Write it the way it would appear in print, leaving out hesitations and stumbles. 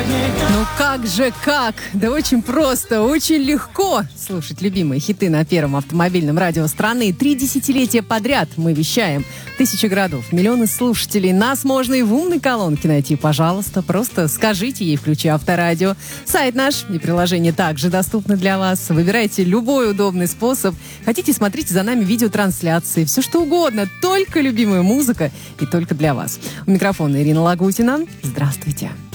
Ну как же как? Да очень просто, очень легко слушать любимые хиты на первом автомобильном радио страны. 3 десятилетия подряд мы вещаем. 1000 городов, миллионы слушателей. Нас можно и в умной колонке найти, пожалуйста. Просто скажите ей, включи Авторадио. Сайт наш и приложение также доступны для вас. Выбирайте любой удобный способ. Хотите, смотрите за нами видеотрансляции. Все что угодно, только любимая музыка и только для вас. У микрофона Ирина Лагутина. Здравствуйте.